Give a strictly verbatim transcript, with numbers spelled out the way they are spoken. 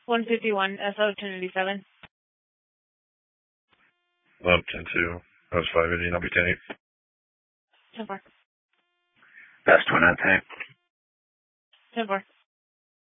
one fifty-one, S O ten eighty-seven. Up ten two. That was five eighty, and I'll be ten eight. ten four. That's twenty-nine. ten four.